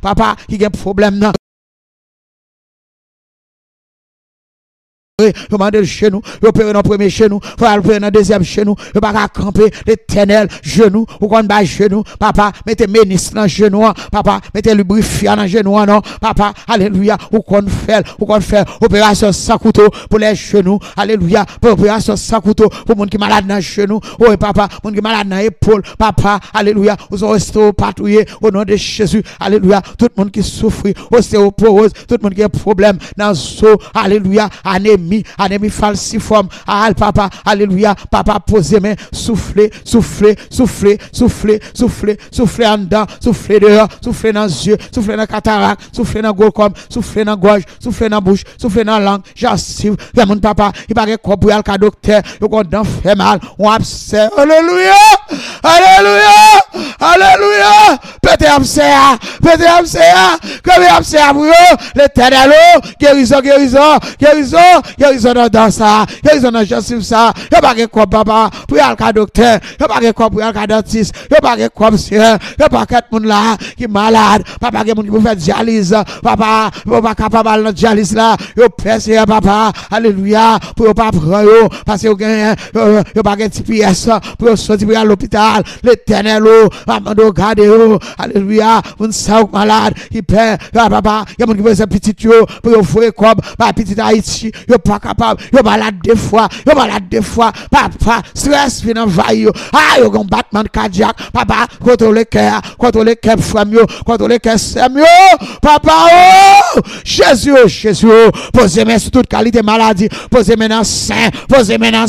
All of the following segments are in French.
papa, qui a un problème. Vous demandez chez nous, vous opérez dans le premier chez nous, vous opérez dans le deuxième chez nous, vous pas camper l'éternel genou, vous connaissez genou, papa, mettez ministre dans le genou, papa, mettez lubrifiant dans le genou, non, papa, alléluia, vous connaissez faire opération sans couteau pour les genoux, alléluia, pour opération sans couteau pour les gens qui sont malades dans le genou, oh papa, les gens qui sont malades dans l'épaule, papa, alléluia, vous restez patrouillés au nom de Jésus, alléluia, tout le monde qui souffre, ostéoporose, tout le monde qui a problème dans le dos, alléluia, anémie falciforme, papa, alléluia, papa, posez main, soufflez en dedans, soufflez dehors, soufflez dans les yeux, soufflez dans la cataracte, soufflez dans le glaucome, soufflez dans la gorge, soufflez dans la bouche, soufflez dans la langue, j'assive, mon papa, il paraît qu'on peut aller à docteur, il qu'on fait mal, on absait, alléluia, pété absait, comme absait à vous, l'éternel, guérison dans ça, guérison dans gencive ça, y'a pas de quoi papa, pour aller à docteur, y'a pas de quoi pour aller à dentiste, y'a pas de quoi monsieur, y'a pas de monde là qui est malade, papa qui peut faire dialyse, papa, pas capable de dialyse là, y'a percé papa, alléluia, pour pas prendre parce que y'a pas de TPS pour sortir pour aller à l'hôpital, l'éternel, amando garder alléluia, on sait malade, il perd, papa, y'a monde qui veut faire petit yo, pour faire comme pas petit Haïti, yo pas capable, yo malade deux fois, papa, stress vient envahir, yo gon battement cardiaque, papa, contrôle cœur femme yo, contrôle cœur sème yo, papa, oh, Jésus, posez main sur toute qualité maladie, posez main dans sein, posez main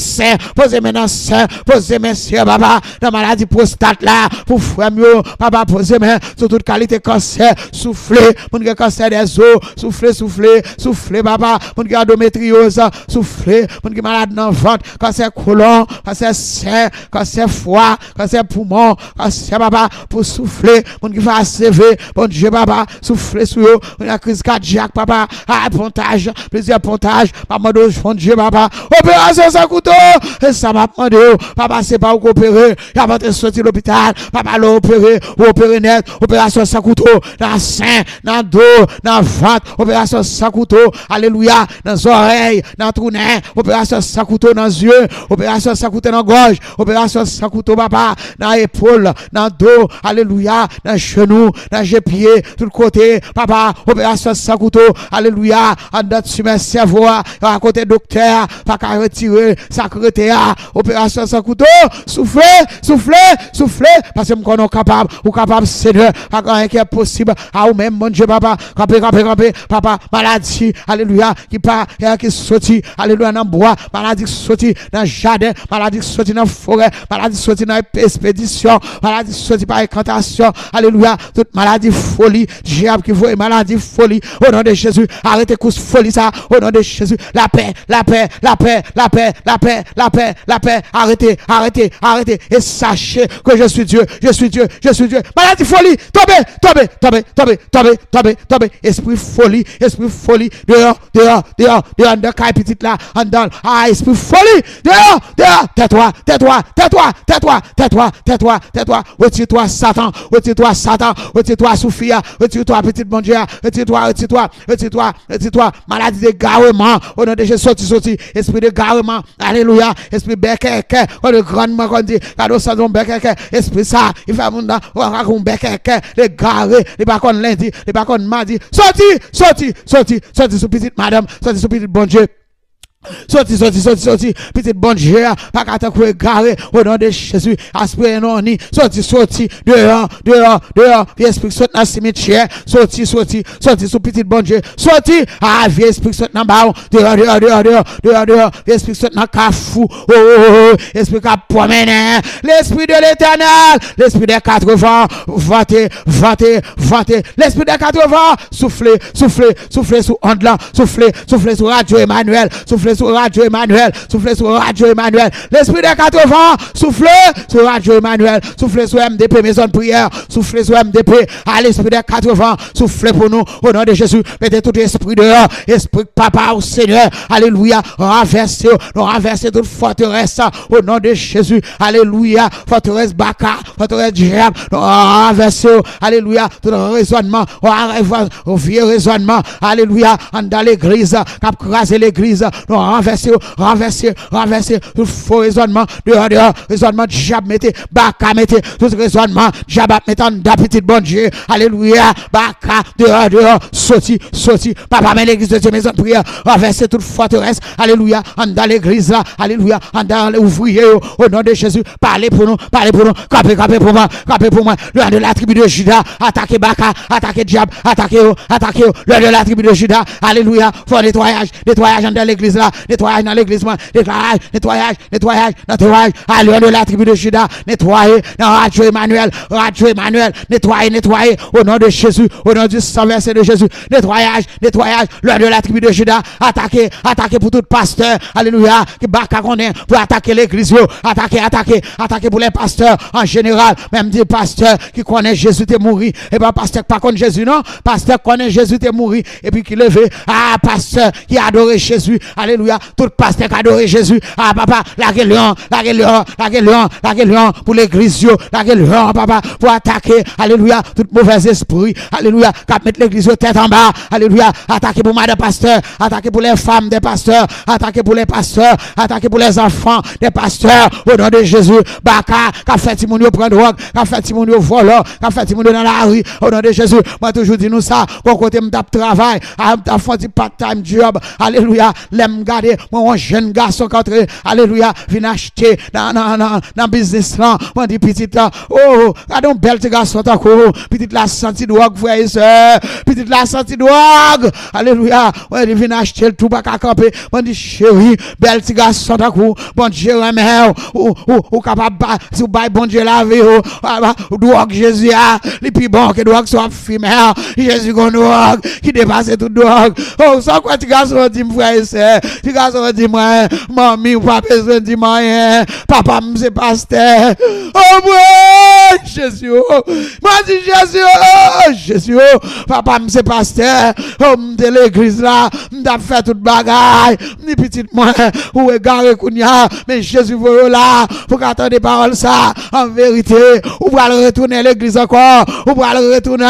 sur papa, dans maladie prostate là, pour femme yo, papa, posez main sur toute qualité cancer, soufflez, mon cancer des os, soufflez, papa, mon endométriose, souffler, mon qui malade dans le ventre, cancer colon, cancer sein, cancer foie, cancer poumon, cancer papa, pour souffler, mon qui va ACV, bon Dieu papa, souffler sur eux, on a crise cardiaque papa, pontage, plusieurs pontages, papa, bon Dieu papa, opération sans couteau, et ça m'a demandé, papa, c'est pas où opérer, il a pas sorti de l'hôpital, papa, opérer net, opération sans couteau, dans le sein, dans le dos, dans le ventre, opération sans couteau, alléluia, dans les oreilles, dans le trou nez, opération sans couteau dans les yeux, opération sans couteau dans la gorge, opération sans couteau papa, dans l'épaule, dans le dos, alléluia, dans les genoux, dans les pieds, tout le côté, papa, opération sans couteau, alléluia, en dessous de cerveau, à côté docteur, pas qu'à retirer, sacré, opération sans couteau, soufflez, parce que nous sommes capables, ou capable, Seigneur, pas rien qui est possible, à ou même, mon Dieu, papa, camper, papa, maladie, alléluia, qui sorti, alléluia, dans le bois, maladie sorti dans le jardin, maladie sorti dans la forêt, maladie sorti dans l'expédition, maladie sorti par incantation, alléluia, toute maladie folie, diable qui voit maladie folie, au nom de Jésus, arrêtez coup folie ça, au nom de Jésus, la paix, arrêtez, et sachez que je suis Dieu, maladie folie, tombez, esprit folie, dehors, de caille petite là, en dedans, esprit folie, dehors, tais-toi, retire-toi, Satan, retire-toi, Sophia, retire-toi, petite bon Dieu, retire-toi, maladie d'égarement, au nom de Jésus, sorti, esprit d'égarement, alléluia, esprit bekeke, on est grandement qu'on dit, cadeau sans bekeke, esprit ça, il fait mon on raconte bekeke, les garés, les bacons lundi, les bacons mardi, sorti, sous petite madame, sorti sous petite bon Dieu. Sorti, petite bonne Dieu, pas qu'à te garé, au nom de Jésus, aspiré non ni, sorti, dehors, vieux esprit saute dans le cimetière, sorti, sous petite bonne Dieu, sorti, vieux esprit saute dans le baron, dehors, vieux esprit saute dans le cafou, esprit qui a promené, l'esprit de l'éternel, l'esprit des 80, vantez, l'esprit des 80, soufflez sous onde là, soufflez sous Radio Emmanuel, soufflez soufflez sur Radio Emmanuel, soufflez sur Radio Emmanuel. L'esprit des 80, soufflez sur Radio Emmanuel, soufflez sur MDP, maison de prière, soufflez sur MDP, à l'esprit des 80, soufflez pour nous, au nom de Jésus, mettez tout esprit dehors, esprit papa au Seigneur, alléluia, renversez toute forteresse, au nom de Jésus, alléluia, forteresse Baka, forteresse diable, renversez, alléluia, tout raisonnement, vieux raisonnement, alléluia, dans l'église, cap craser l'église, renversez, tout faux raisonnement, dehors, raisonnement diable, mettez, Baka, mettez, tout raisonnement, diable, mettez dans petit bon Dieu, alléluia, Baka, dehors, sorti, papa, mais l'église de Dieu, maison de prière, renversez toute forteresse, alléluia, dans l'église là, alléluia, dans l'ouvrier, au nom de Jésus, parlez pour nous, capez pour moi, le de la tribu de Juda, attaquez Baka, attaquez diable, attaquez, le de la tribu de Juda, alléluia, faut nettoyage dans l'église là, nettoyage dans l'église, nettoyage, alléluia, de la tribu de Juda, nettoyez, dans Radio Emmanuel, nettoyez, au nom de Jésus, au nom du sang versé de Jésus, nettoyage, le de la tribu de Juda, attaquez pour tout pasteur, alléluia, qui Baka connaît, pour attaquer l'église, attaquer pour les pasteurs en général, même des pasteurs qui connaissent Jésus t'es mouru, et pas pasteur qui pas connaît Jésus, non, pasteur connaît Jésus t'es mouru, et puis qui levé, pasteur qui adore Jésus, alléluia, tout pasteur qui adore Jésus, papa, la gueule, pour l'église, la gueule, papa, pour attaquer, alléluia, tout mauvais esprit, alléluia, qui mettre l'église tête en bas, alléluia, attaquer pour madame pasteur, attaquer pour les femmes des pasteurs, attaquer pour les pasteurs, attaquer pour les enfants des pasteurs, au nom de Jésus, Baka, qui fait Timounio prendre drogue, qui fait Timounio volant, qui fait Timounio dans la rue, au nom de Jésus, moi toujours dis nous ça, pour côté m'tap travail, m'tap fait part-time job, alléluia, l'aime garder, moi un jeune garçon contre, alléluia, vient acheter dans business là, moi dit petit là, oh, regardons bel petit garçon tako, petit la senti drogue, frère et sœur, petit la senti drogue, alléluia, moi dit vient acheter le tout pas qu'à camper, moi dit chérie, bel petit garçon tako, bon Dieu remet, ou capable, si vous bail bon Dieu la vie, ou drogue Jésus a, les plus bon que drogue soit femelle, Jésus qu'on drogue, qui dépasse toute drogue, oh, sans quoi tu garçon dit frère et sœur, tu garçon dit moi, mamie ou papa dit moi, papa c'est pasteur, oh moi, Jésus, moi dit Jésus, papa c'est pasteur, oh de l'église là, m't'a fait toute bagaille, ni petite moi, ou égaré kounya, mais Jésus vous là, faut qu'attendre des paroles ça, en vérité, ou va retourner l'église encore, ou va retourner,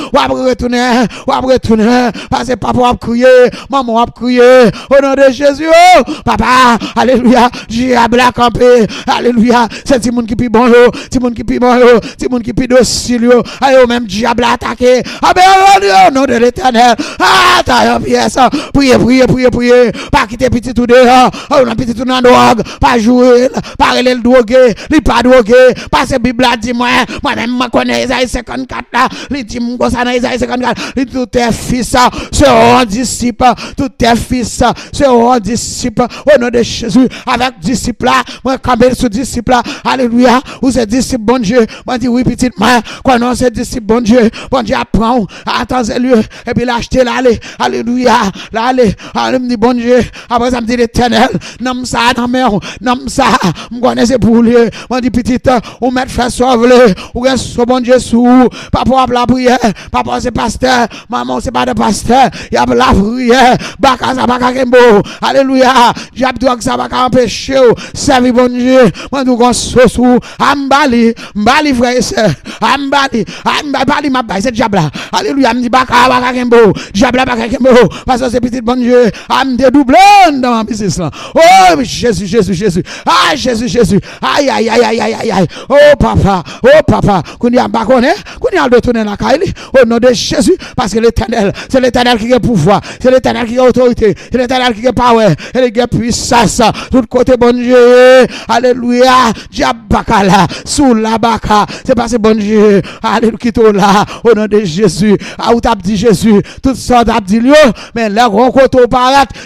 parce que papa a crié, maman a crié, au nom de Jésus, papa, alléluia, diable a campé, alléluia, c'est tout le monde qui pi bon, tout le monde qui pi bon, tout le monde qui pi docile, allez, même diable a attaqué, au nom de l'Éternel, t'as pièce, priez, pas quitter petit tout dehors, on petit tout dans drogue, pas jouer, pas aller le droguer, li pas droguer, parce que Bible a dit moi-même, je connais Isaïe 54 là, li dit moi ça dans Isaïe 54, li tout tes fils seront disciples, tous tes fils seront disciples, au nom de Jésus, avec disciples là, moi camper sur disciples là, alléluia, vous êtes disciples bon Dieu, moi dis oui petite moi, quand on c'est disciple bon Dieu apprend, attendez-le, et puis l'acheter là, alléluia, là, allez, me dit bon Dieu, après ça me dit l'Éternel, non ça, non ça, me connaissez pour lui, moi dis petite, ou mettre faire sauver, ou reste bon Dieu sous, papa la prière, papa c'est pasteur, maman c'est pas de pasteur, il y a la prière, baka ça baka kembo, alléluia, j'ab doit que ça baka empêcher, servir bon Dieu, moi nous gon sous, ambali frère et sœur, ambali ma baille, c'est diable là, alléluia, me dit baka kembo, diable baka kembo, parce que c'est petit bon Dieu, am dédoublé dans ma business là, oh Jésus, ah Jésus, aïe, oh papa, qu'on y a pas connaît, qu'on y a de tourner la caille, au nom de Jésus, parce que l'Éternel, c'est l'Éternel qui a pouvoir, c'est l'Éternel qui a autorité, c'est l'Éternel qui a power, et qui a puissance, tout côté bon Dieu, alléluia, diabakala, sous la baka, c'est parce que bon Dieu, alléluia, qui là, au nom de Jésus, à où t'as dit Jésus, toutes sortes d'abdilio, mais là, gros côté paraît, Jésus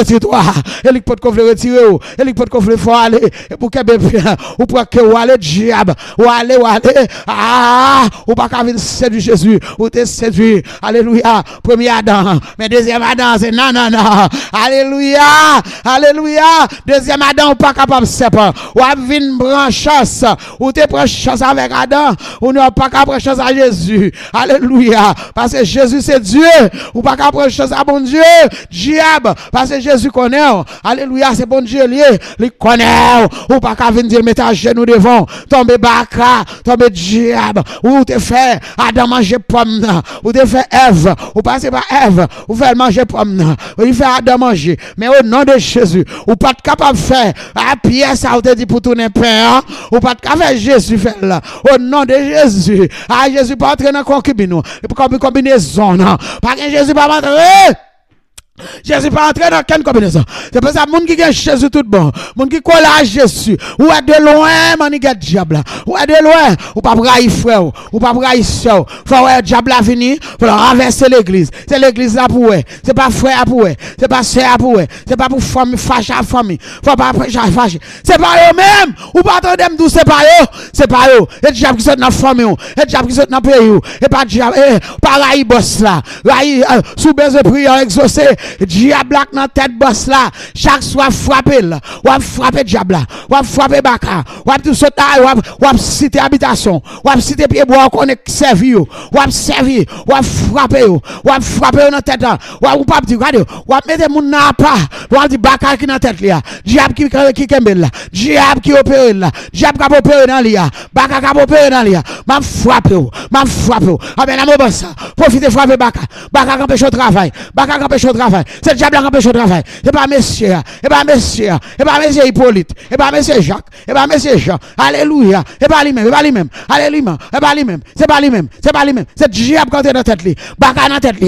retire-toi. Et il peut te retirer. Et il peut te faut aller. Et pour que bien, ou pour que ou aller diable. Ou aller. Ah, ou pas qu'à venir séduire Jésus. Ou te séduire. Alléluia. Premier Adam. Mais deuxième Adam, c'est non. Alléluia. Alléluia. Deuxième Adam, ou pas capable de séparer. Ou à venir prendre chance. Ou te prendre chance avec Adam. Ou n'est pas capable de prendre chance à Jésus. Alléluia. Parce que Jésus c'est Dieu. Ou pas capable de prendre chance à bon Dieu. Diable. Parce que Jésus connaît. Alléluia. C'est bon Dieu lié. Il connaît. Ou pas capable de dire mettre à genoux devant. Tomber baka. Tomber diable. Ou te fait Adam manger pomme. Ou te fait Ève. Ou passer par Ève. Ou faire manger pomme. Ou il fait Adam manger. Mais au nom de Jésus. Ou pas capable de faire. À Pierre ça ou te dit pour tourner pain. Ou pas capable de faire Jésus fait là. Au nom de Jésus. Ah Jésus pas entrer dans concubine. Pour combinaison. Pas que Jésus pas entrer. Jésus pas entrer dans quelle combinaison. C'est pour ça monde qui gagne Jésus tout bon. Monde qui colle à Jésus. Ou est de loin manigat diable. Ou est de loin ou pas brailler frère ou pas brailler sœur. Faut ouais diable a venir pour renverser l'église. C'est l'église là pour ouais. C'est pas frère pour ouais. C'est pas sœur pour ouais. C'est pas pour famille fâcher à famille. Faut pas fâcher. C'est pas eux même. Ou pas attendre me c'est pas eux. C'est pas eux. Et diable qui sont dans famille. Et diable qui sont dans pays. Et pas diable pas raï boss là. Raï sous besoin prière exaucé. Diable dans tête boss là, chaque soir frapper là, ou frapper diable là, ou frapper baka, ou tout sauter, ou citer habitation, ou citer pied bois qu'on est servi, ou servir, ou frapper dans tête là, ou pas dire regardez, ou mettre mon na pas, ou dire baka qui dans tête là, diable qui kembe là, diable qui opère là, diable qui opère dans là, baka qui opère dans là, m'a frapper, ah ben la mo boss, profitez frapper baka qui empêche au travail, baka qui empêche au travail. C'est le diable qui empêche le travail. C'est pas monsieur, et pas monsieur, et pas monsieur Hippolyte, et pas monsieur Jacques, et pas monsieur Jean. Alléluia. Et pas lui-même, et pas lui-même. Alléluia. Et pas lui-même. C'est pas lui-même. C'est pas lui-même. C'est le diable qui est dans la tête. Baka dans la tête.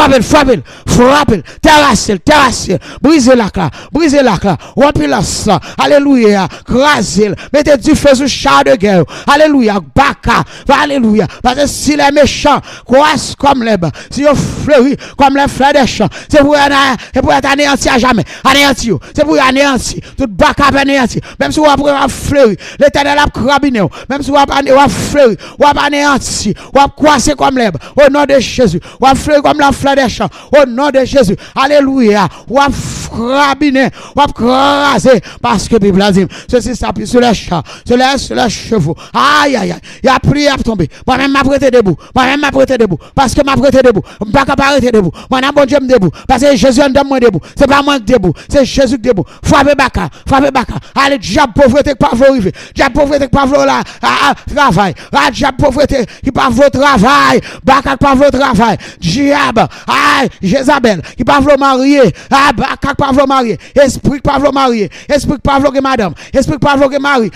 Frappez, terrassez, brisez la cla, rompez la ça. Alléluia. Crasez, mettez du feu sur char de guerre. Alléluia. Baka. Alléluia. Parce que si les méchants croissent comme les bas, si ils fleurissent comme les fleurs des champs, c'est pour être anéanti à jamais. Anéanti. C'est pour anéanti. Tout baka anéanti. Même si vous avez fleuri, l'éternel a crabiné. Même si vous avez fleuri, vous avez anéanti. Vous avez croissé comme l'herbe. Au nom de Jésus. Vous avez fleuri comme la fleur des champs. Au nom de Jésus. Alléluia. Vous avez crabiné. Vous avez crasé. Parce que la Bible a dit, ceci s'appuie sur les chats, sur les chevaux. Aïe. Il a prié à tomber. Moi-même m'a prêté debout. Parce que m'a prêté debout. Je ne peux pas arrêter debout. Moi-même, bon Dieu, me debout. Parce que Jésus est moi debout. C'est pas moi qui debout. C'est Jésus qui debout. Frappez baka. Allez, diable pauvreté qui pas arriver. Diable pauvreté qui pas là. Travail. Diable pauvreté qui pas votre travail. Baka qui pas votre travail. Diable. Jézabel qui pas votre marier. Baka qui pas votre marier. Esprit qui pas votre marier. Esprit qui pas votre madame. Esprit qui pas votre mari.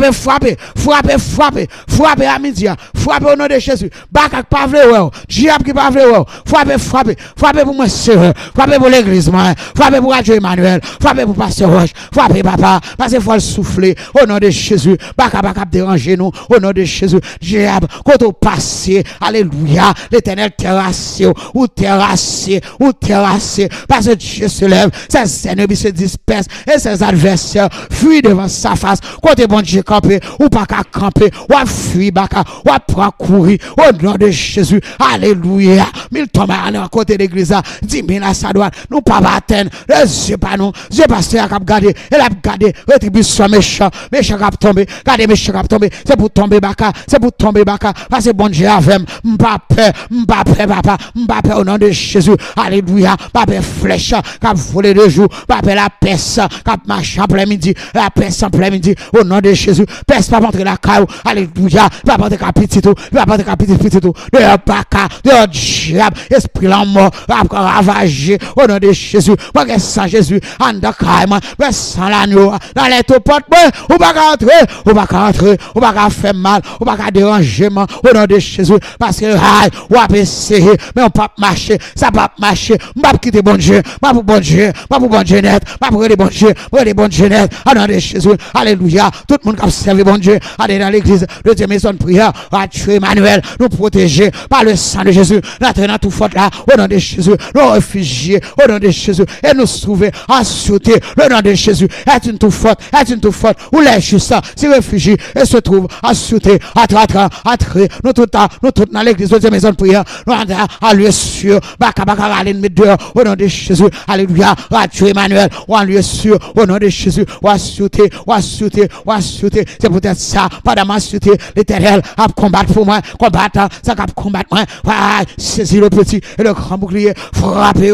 Frappez à midi. Frappez au nom de Jésus. Baka qui pas votre. Diable qui pas votre. Frappez pour moi. Frappez pour l'église, frappez pour Radio Emmanuel, frappez pour Pasteur Roche, frappez papa, parce qu'il faut le souffler au nom de Jésus. Baka déranger nous au nom de Jésus. Diable, quand on passe, alléluia, l'éternel terrassé, parce que Dieu se lève, ses ennemis se dispersent et ses adversaires fuient devant sa face. Quand bon Dieu camper, ou pas qu'à camper, ou à fuir baka, ou à courir au nom de Jésus. Alléluia. Mille tombent à côté de l'église. 10 000 à sa droite, nous pas atteindre, c'est pas nous, c'est pas ça qui a gardé, elle a gardé, rétribution méchant qui a tombé, gardez méchant qui a tombé, c'est pour tomber baka, parce que bon Dieu avec Mbappé, papa, Mbappé au nom de Jésus, alléluia, Mbappé flèche, qui a volé 2 jours, Mbappé la peste, qui a marché en plein midi, la peste en plein midi, au nom de Jésus, peste pas rentrer la caille, alléluia, pas rentrer la petite tout, de baka, de diable, esprit la mort, ravagé au nom de Jésus. Moi, que sans Jésus, en d'accord, moi, sans l'agneau, dans les tout portes, ou pas rentrer, ou pas faire mal, ou pas déranger, au nom de Jésus, parce que, ou pas essayer, mais on pas marcher, ça pas marcher, on pas quitter bon Dieu, pas pour bon Dieu net, pas pour les bon Dieu net, au nom de Jésus, alléluia, tout le monde qui a servi bon Dieu, allez dans l'église, le Dieu maison de prière, à tuer Emmanuel, nous protéger par le sang de Jésus, là, tout faute là, au nom de Jésus, nous réfugier réfugier au nom de Jésus et nous sauver, assurer le nom de Jésus. Est une tout forte, où les justes se réfugient et se trouvent assurer, attraper, nous tout dans l'église de maison de prière, nous en lieu sûr, baka l'ennemi dehors, au nom de Jésus, alléluia, Radio Emmanuel, ou en lieu sûr, au nom de Jésus, ou assurer, c'est peut-être ça, pendant ma sûreté, l'Éternel a combattre pour moi, combattre, ça va combattre moi, saisir le petit et le grand bouclier, frapper,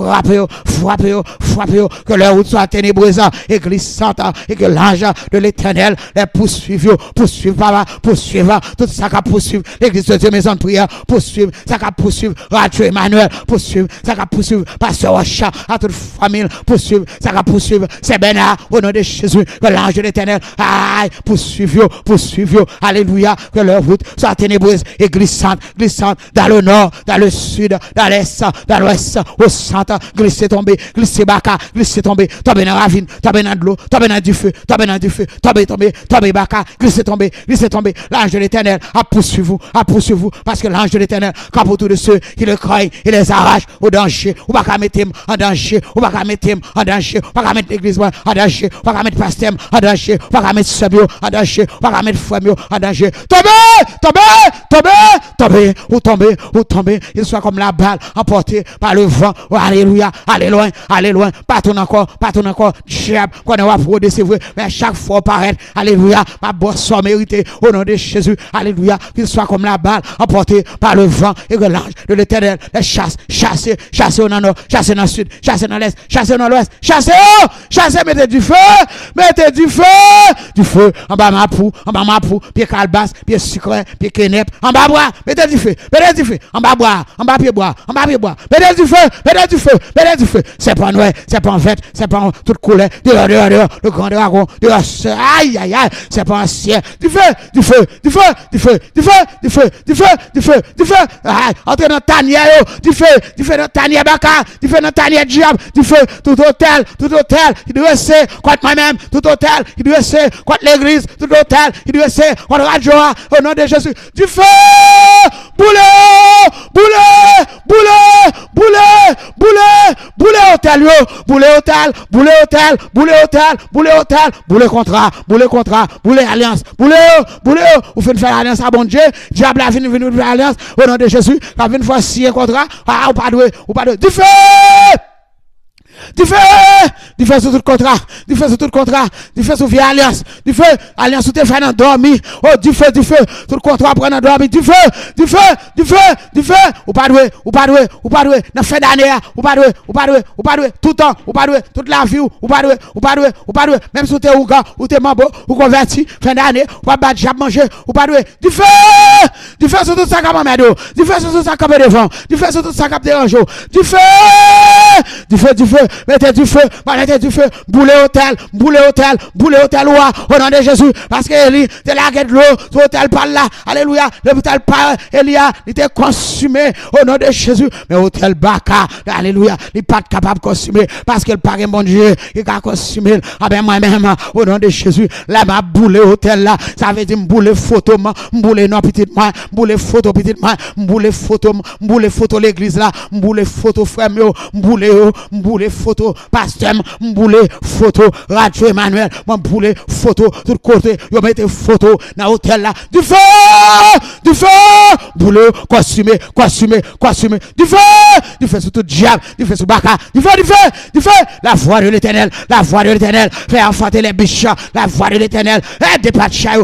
que leur route soit ténébreuse et glissante, et que l'ange de l'Éternel les poursuive, papa, poursuivre, tout ça qui poursuivre, l'église de Dieu, maison de prière, poursuivre, ça qui poursuivre, Radio Emmanuel, poursuivre, ça qui poursuivre, pasteur Rocha, à toute famille, poursuivre, ça qui poursuivre, c'est Bénard, au nom de Jésus, que l'ange de l'Éternel, poursuivre, alléluia, que leur route soit ténébreuse et glissante, dans le nord, dans le sud, dans l'est, dans l'ouest, au centre, glisser tomber, tomber dans la ravine, tomber dans de l'eau, tomber dans du feu, tomber baka, glisser tomber, l'ange de l'Éternel a poursuivi vous, parce que l'ange de l'Éternel, quand pour tous de ceux qui le croient, il les arrache au danger, ou pas qu'à mettre en danger, ou pas qu'à mettre en danger, ou pas qu'à mettre l'église en danger, ou pas qu'à mettre pasteur en danger, ou pas qu'à mettre sabio en danger, ou pas qu'à mettre famille en danger, tomber, il soit comme la balle emportée par le vent, oh, alléluia, allez loin, pas ton encore, diable, qu'on a pour décevoir, mais chaque fois paraître, alléluia, ma bosse soit méritée, au nom de Jésus, alléluia, qu'il soit comme la balle emportée par le vent, et que l'ange de l'Éternel les chasser dans le nord, chasser dans le sud, chasser dans l'est, chasser dans l'ouest, chasser, mettez du feu, en bas ma poux, pied calebasse, pied sucré, pied quenep, en bas bois, mettez du feu, en bas bois, pied bois, mettez du feu, c'est pas noir, c'est pas en fait, c'est pas en toute couleur, dehors, le grand dragon, dehors, aïe, c'est pas ancien, du feu, entre dans tanière, du feu dans tanière baka, du feu dans tanière diable, du feu, tout hôtel, il doit essayer contre moi-même, tout hôtel, il doit essayer contre l'église, tout hôtel, il doit essayer contre Radio, au nom de Jésus, du feu, boule contrat, boule alliance, boule, ou fait faire alliance à bon Dieu, diable a venu faire alliance, au nom de Jésus, la venu faire signer un contrat, ou pas de, du feu! Du feu sur tout contrat, du feu sur vieille alliance, du feu, alliance où t'es fait dans dormir, oh, du feu, tout contrat prend dans dormir, du feu, ou pas de, dans fin d'année, ou pas de, tout le temps, ou pas de, toute la vie, ou pas de, même si t'es ouga, ou t'es mambo, ou converti, fin d'année, ou pas de jab manger, ou pas de, du feu sur tout ça comme un médo, du feu sur tout ça comme devant, du feu sur tout ça comme dérange, du feu, mettez du feu, boule hôtel, au nom de Jésus, parce que Élie, de la guerre de l'eau, tout hôtel par là, alléluia, l'hôtel par Elia, il était consumé, au nom de Jésus, mais hôtel Baka, alléluia, il n'est pas capable de consumer, parce que le parrain bon Dieu, il a consumé, ah ben moi-même, au nom de Jésus, là, ma boule hôtel là, ça veut dire boule photo, boule non petite moi, boule photo petite moi, boule photo l'église là, boule photo frère, boule photo pasteur, boule photo Radio Emmanuel, boule photo tout côté, yo mettez photo dans hôtel là, du feu, boule consumé, du feu sur tout diable, du feu sur Baka, du feu, la voix de l'Éternel, fait enfanter les biches, la voix de l'Éternel, des pas de chao,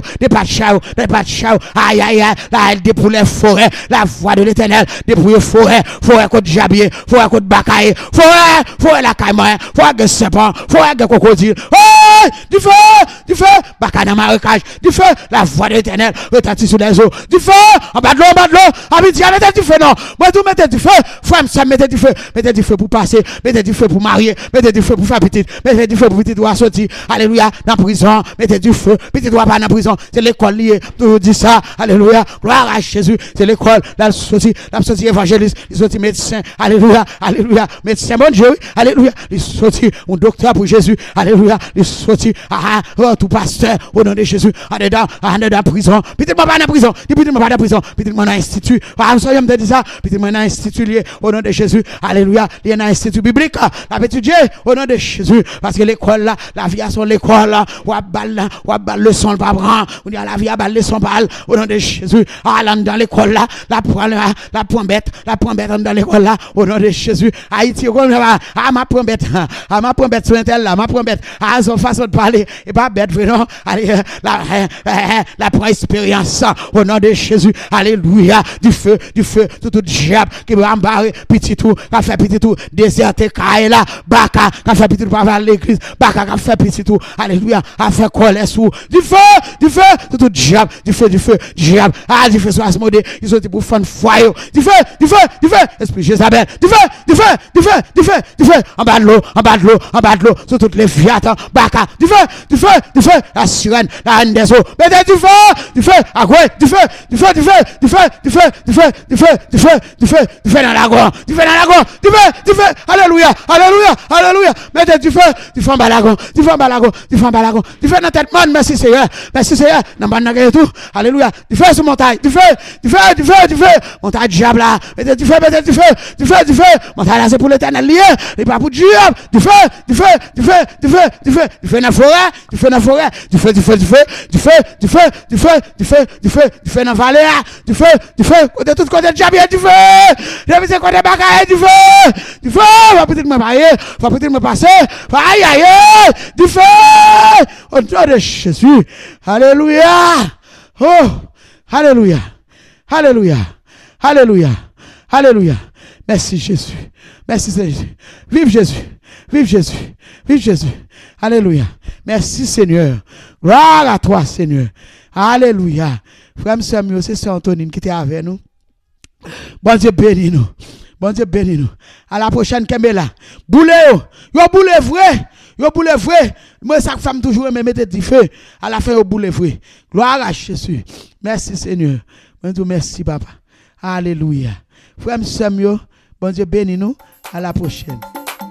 aïe, là elle dépouille les forêts, la voix de l'Éternel, dépouille forêt contre jabier, forêt contre bakaye, forêt la caïman, forêt de serpent, forêt de crocodile, oh, du feu, baka dans marécage, du feu, la voix de l'Éternel, retentit sur les eaux, du feu, en bas de l'eau, Abidjan, mettez du feu, non, moi tout mettez du feu, frère, ça mettez du feu pour passer, mettez du feu pour marier, mettez du feu pour faire petite, mettez du feu pour petit doigt sortir, alléluia, dans la prison, mettez du feu, petit doigt pas dans la prison, c'est l'école liée, tout dit ça, alléluia, gloire à Jésus, c'est l'école, la sortie évangéliste, les sorties médecins, alléluia, médecin, bon Dieu, alléluia. Alléluia. Il sorti un docteur pour Jésus. Alléluia. Il sorti tout pasteur au nom de Jésus. En dedans prison. Peut-être pas dans prison. Peut-être pas dans prison. Peut-être dans institut. Je me dis ça. Peut-être dans institut lié au nom de Jésus. Alléluia. Il y a un institut biblique. La étudier au nom de Jésus. Parce que l'école là, la vie à son l'école là. Ou à balle leçon pas prend. On dit la vie à balle leçon balle au nom de Jésus. Dans l'école là, la point bête dans l'école là au nom de Jésus. Haïti ma point bête sur intel là, ma point bête son façon de parler et pas bête vraiment. Allez la prend expérience au nom de Jésus. Alléluia. Du feu tout diable qui va embarrer petit tout, qui fait petit tout déserté caille là, baka qui fait petit tout pas l'église, baka qui fait petit tout. Alléluia. A fait colère sous du feu tout diable, du feu diable. Du feu sur Asmodée, ils sont pour faire foyer. Du feu, esprit Jézabel, du feu, en bas de l'eau, sur toutes les fiates, baka, du feu, la sirène, la reine des eaux, mettez du feu, à quoi, du feu, dans la gorge, du feu, alléluia, mettez du feu en bas la gorge, du feu en bas la gorge, dans la tête, merci Seigneur, dans le tout, alléluia, du feu sur montagne, du feu, montagne diable là, mettez du feu, montagne là c'est pour l'éternel lié, et pas pour diable, du feu dans la forêt, du feu dans la vallée, du feu, côté tout côté diable, du feu, c'est côté bagaille, du feu, va peut-être me passer, aïe, du feu, au nom de Jésus, alléluia, oh, alléluia. Merci Jésus. Merci Jésus. Vive Jésus. Alléluia. Merci Seigneur. Gloire à toi Seigneur. Alléluia. Frère Samuel, c'est Sœur Antonine qui était avec nous. Bon Dieu bénis nous. À la prochaine Kembela. Boule vrai. Moi, ça femme toujours me mettre du feu. À la fin, au boule vrai. Gloire à Jésus. Merci Seigneur. Bon Dieu, merci Papa. Alléluia. Frère Samuel, bon Dieu bénis nous. À la prochaine.